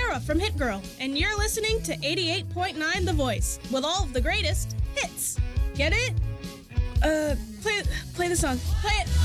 Sarah from Hit Girl, and you're listening to 88.9 The Voice with all of the greatest hits. Get it? Play the song. Play it.